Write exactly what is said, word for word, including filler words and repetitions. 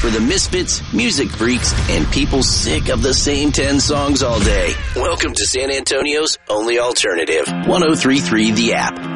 for the misfits, music freaks, and people sick of the same ten songs all day. Welcome to San Antonio's only alternative, one oh three point three The App.